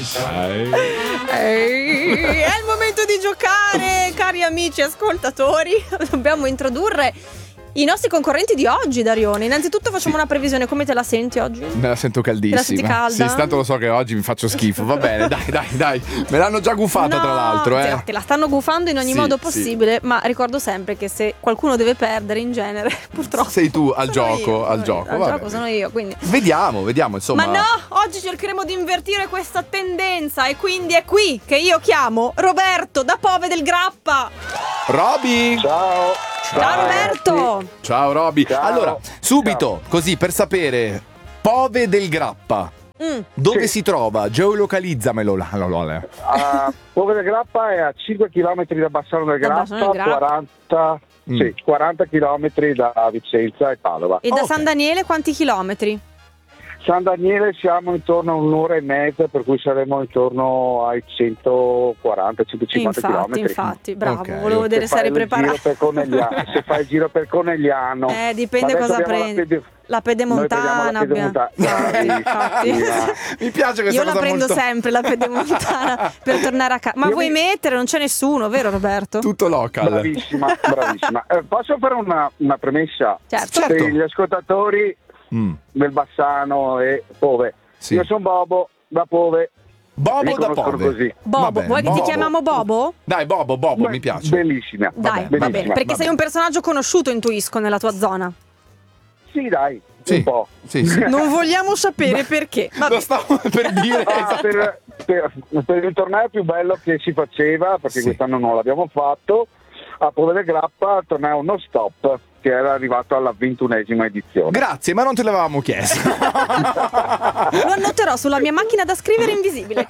È il momento di giocare, cari amici ascoltatori. Dobbiamo introdurre i nostri concorrenti di oggi, Darione. Innanzitutto facciamo una previsione. Come te la senti oggi? Me la sento caldissima. Te la senti calda? Sì, tanto lo so che oggi mi faccio schifo. Va bene, dai. Me l'hanno già gufata, tra l'altro. Te la stanno gufando in ogni modo possibile. Ma ricordo sempre che se qualcuno deve perdere, in genere, purtroppo sei tu al gioco. Al gioco sono io, quindi. Vediamo, insomma. Ma no, oggi cercheremo di invertire questa tendenza. E quindi è qui che io chiamo Roberto da Pove del Grappa. Roby! Ciao Roberto! Ciao Roby. Ciao. Allora, subito, così per sapere, Pove del Grappa. Dove si trova? Geolocalizzamelo. Pove del Grappa è a 5 km da Bassano del Grappa, 40 km da Vicenza e Padova. E da San Daniele quanti chilometri? San Daniele siamo intorno a un'ora e mezza, per cui saremo intorno ai 140-150 km. Infatti, bravo, volevo vedere se eri preparato. Se fai il giro per Conegliano. Dipende cosa prendi. La pedemontana. Infatti. Mi piace questa Io cosa la prendo molto... sempre la pedemontana per tornare a casa. Ma vuoi mettere? Non c'è nessuno, vero Roberto? Tutto local. Bravissima. Posso fare una premessa? Certo. Per gli ascoltatori del Bassano e Pove. Sì. Io sono Bobo da Pove. Bobo da Pove. Così. Bobo, vuoi che ti chiamiamo Bobo? Dai, Bobo, mi piace. Bellissima. Dai, va bene, perché sei un personaggio conosciuto, intuisco, nella tua zona. Sì, dai, sì. un po'. Sì. Non vogliamo sapere perché. Lo stavo per dire. Per il torneo più bello che si faceva, perché quest'anno non l'abbiamo fatto, a Pove del Grappa, il torneo non stop, che era arrivato alla 21ª edizione. Grazie, ma non te l'avevamo chiesto. Lo annoterò sulla mia macchina da scrivere invisibile.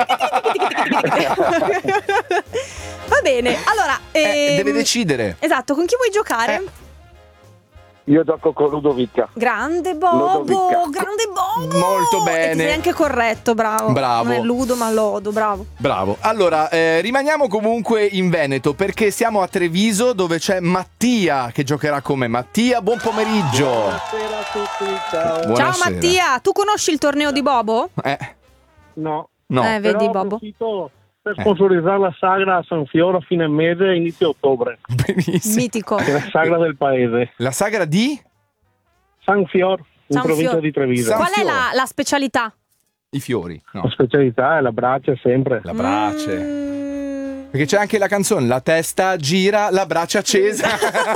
Va bene, allora deve decidere. Esatto, con chi vuoi giocare? Io gioco con Ludovica. Grande Bobo. Molto bene. E ti sei anche corretto, bravo. Non è Ludo ma Lodo, bravo. Allora, rimaniamo comunque in Veneto, perché siamo a Treviso, dove c'è Mattia che giocherà con me. Mattia, buon pomeriggio. Buonasera a tutti, ciao. Buonasera. Ciao Mattia, tu conosci il torneo di Bobo? No. Vedi Però Bobo. approfitto per sponsorizzare la sagra a San Fiore a fine mese e inizio ottobre. Benissimo. Mitico. È la sagra del paese. La sagra di? San Fior, in San provincia Fior. di Treviso. Qual è la specialità? I fiori. No. La specialità è la brace sempre. La brace. Perché c'è anche la canzone La testa gira, la braccia accesa.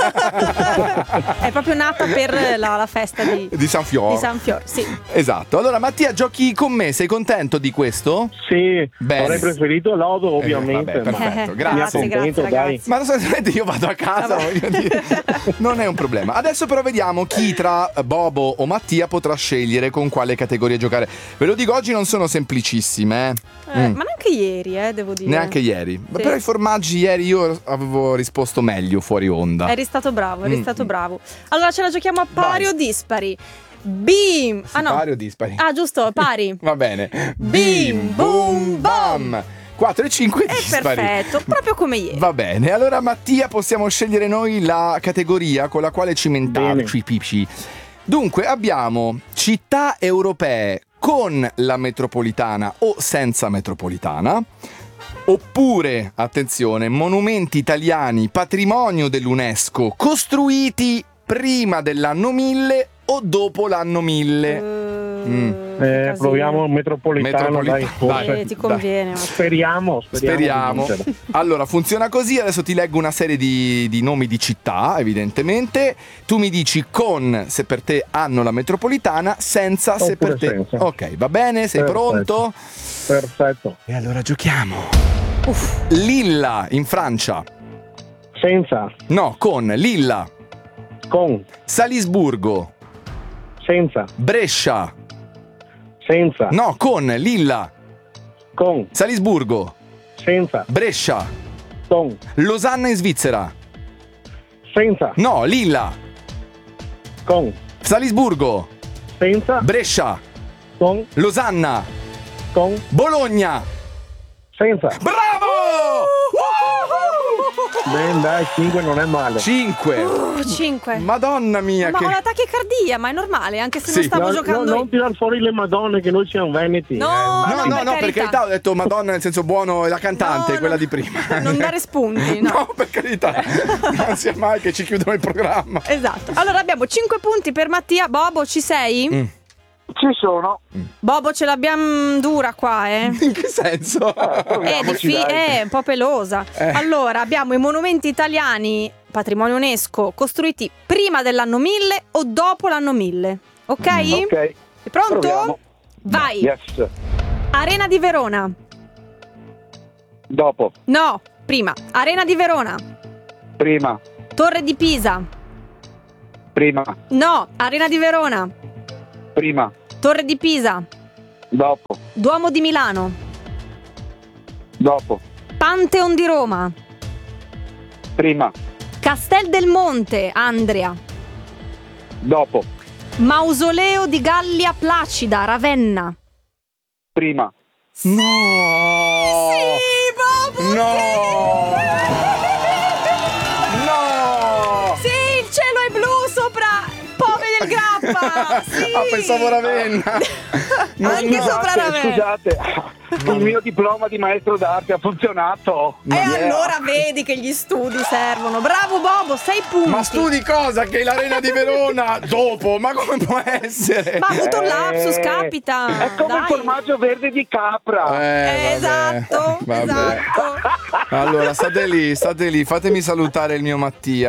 È proprio nata per la festa di San Fiore. Di San Fior, sì. Esatto. Allora Mattia, giochi con me, sei contento di questo? Sì, bene. Avrei preferito Lodo ovviamente. Vabbè, perfetto, grazie. Grazie ragazzi. Ma solitamente io vado a casa, voglio dire. Non è un problema. Adesso però vediamo chi tra Bobo o Mattia potrà scegliere con quale categoria giocare. Ve lo dico, oggi non sono semplicissime. Ma neanche ieri, devo dire. Neanche ieri. Sì. Però i formaggi ieri io avevo risposto meglio fuori onda. Eri stato bravo. Allora ce la giochiamo a pari o dispari? Bim! Sì, pari o dispari? Ah, giusto, pari. Va bene. Bim, boom, bam. 4 e 5 È dispari. perfetto, proprio come ieri. Va bene, allora Mattia, possiamo scegliere noi la categoria con la quale cimentarci. Dunque abbiamo città europee con la metropolitana o senza metropolitana, oppure, attenzione, monumenti italiani patrimonio dell'UNESCO costruiti prima dell'anno 1000 o dopo l'anno 1000. Proviamo metropolitano, dai, forse. Ti conviene. Dai. Speriamo. Allora funziona così. Adesso ti leggo una serie di nomi di città, evidentemente. Tu mi dici con se per te hanno la metropolitana, senza se per te senza. Ok, va bene, sei pronto? Perfetto. E allora giochiamo. Lilla in Francia. Senza. No, con. Lilla. Con. Salisburgo. Senza. Brescia. Senza. No, con. Lilla. Con. Salisburgo. Senza. Brescia. Con. Losanna in Svizzera. Senza. No, Lilla. Con. Salisburgo. Senza. Brescia. Con. Losanna. Con. Bologna. Senza. Bravo! Bene, dai, 5 non è male. 5. 5. Madonna mia, Ma che... ho la tachicardia, ma è normale, anche se Sì. non stavo giocando. Non tirar fuori le madonne che noi siamo veneti. No, No, per carità, ho detto Madonna nel senso buono, la cantante, No, quella no. di prima. Non dare spunti, no. No, per carità. Non sia mai che ci chiudono il programma. Esatto. Allora abbiamo 5 punti per Mattia. Bobo, ci sei? Ci sono. Bobo, ce l'abbiamo dura qua, In che senso? È un po' pelosa. Allora, abbiamo i monumenti italiani, patrimonio UNESCO, costruiti prima dell'anno 1000 o dopo l'anno 1000. Ok? Ok. Sei pronto? Proviamo. Vai. Yes. Arena di Verona. Dopo. No, prima. Arena di Verona. Prima. Torre di Pisa. Prima. No, Arena di Verona. Prima. Torre di Pisa. Dopo. Duomo di Milano. Dopo. Pantheon di Roma. Prima. Castel del Monte, Andria. Dopo. Mausoleo di Gallia Placida, Ravenna. Prima. No! Bobo! No! No! Sì, il cielo è blu sopra Pove del Grappa! Sì! Ah, pensavo Ravenna. Anche sopra Ravenna. Scusate, il mio diploma di maestro d'arte ha funzionato. E allora vedi che gli studi servono. Bravo Bobo, 6 punti. Ma studi cosa? Che l'Arena di Verona dopo? Ma come può essere? Ma ha avuto un lapsus, capita. È come il Dai. formaggio verde di capra. Vabbè. Esatto, Vabbè. esatto. Allora, state lì, fatemi salutare il mio Mattia.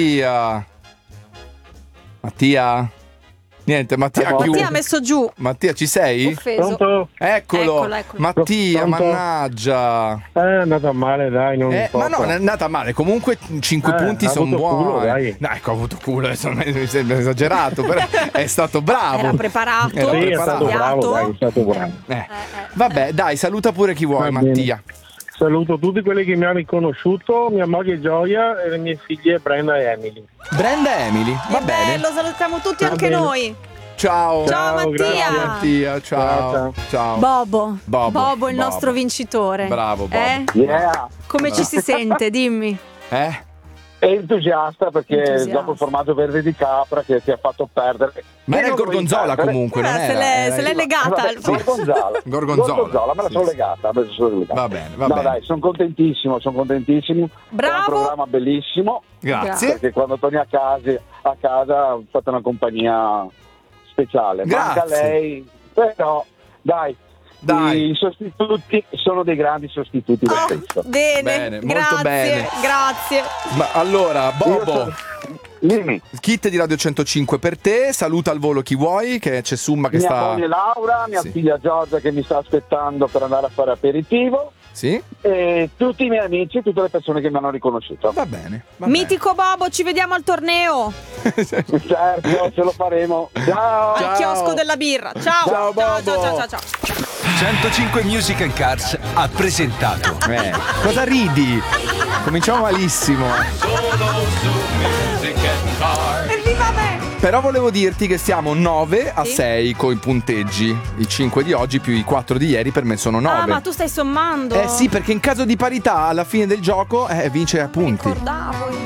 Mattia? Niente, Mattia ha Mattia ha messo giù. Mattia, ci sei? Offeso. Pronto? Eccolo. Mattia, Pronto? mannaggia. È andata male, dai, non Ma importa. no, non è andata male. Comunque 5 punti ha sono avuto culo, buoni. dai. No, ecco, ha avuto culo, adesso mi sembra esagerato, però è stato bravo. Era preparato. Era Sì, è preparato. stato bravo, dai, è stato bravo. Vabbè, dai, saluta pure chi vuoi, Va bene. Mattia. Saluto tutti quelli che mi hanno riconosciuto, mia moglie Gioia e le mie figlie Brenda e Emily. Brenda e Emily, va Che bene. bello, salutiamo tutti Va anche bene. noi. Ciao. Ciao, Mattia. grazie. Mattia, ciao. Ciao. Ciao. Bobo, il nostro vincitore. Bravo, Bobo. Yeah. Come ci si sente? Dimmi. Eh? È entusiasta perché Entusiasta. dopo il formaggio verde di capra che ti ha fatto perdere. Ma era il Che non dovevi gorgonzola perdere. comunque, non Se era? l'è legata Vabbè, al Gorgonzola. Gorgonzola. me la Sì, sono sì. legata. Va bene, va No, bene. dai, sono contentissimo. Bravo. È un programma bellissimo. Grazie. Perché quando torni a casa fate una compagnia speciale. Manca Grazie. lei, però dai. Dai. I sostituti sono dei grandi sostituti del Oh, testo. bene, Molto grazie, bene. grazie. Ma allora, Bobo, Io dimmi, kit di Radio 105 per te, saluta al volo chi vuoi, che c'è Summa che mia sta... moglie Laura, mia Sì. figlia Giorgia che mi sta aspettando per andare a fare aperitivo Sì? e tutti i miei amici, tutte le persone che mi hanno riconosciuto. Va bene. Va Mitico Bobo, ci vediamo al torneo. bene. Certo, ce lo faremo. Ciao. Ciao. Al chiosco della birra. Ciao. Ciao, Bobo. Ciao. 105 Music and Cars ha presentato Cosa ridi? Cominciamo malissimo. Evviva me. Però volevo dirti che siamo 9 a Sì. 6 con i punteggi. I 5 di oggi più i 4 di ieri per me sono 9. Ah, ma tu stai sommando? Eh sì, perché in caso di parità alla fine del gioco vince a punti. Ricordavo io.